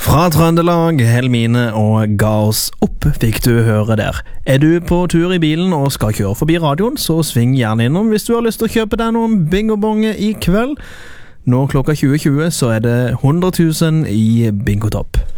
Fra Trøndelag, Helmine og Ga oss opp fikk du høre der. Du på tur i bilen og skal kjøre forbi radioen, så sving gjerne innom hvis du har lyst til å kjøpe deg noen bingo-bonge i kveld. Nå klokka 20.20 så det 100 000 i Bingotopp.